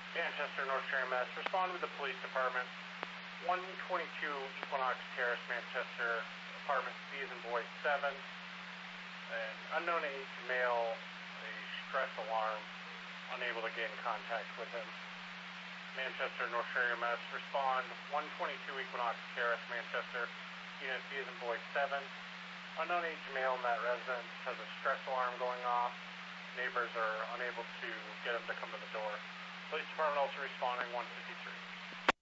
Manchester, North Sharon, Mass. Respond with the police department. 122 Equinox Terrace, Manchester, apartment C as in boy 7. An unknown age male, a stress alarm, unable to get in contact with him. Manchester, North Sharon, Mass. Respond. 122 Equinox Terrace, Manchester, unit C as in boy 7. Unknown age male in that residence has a stress alarm going off. Neighbors are unable to get him to come to the door. Police department also responding 152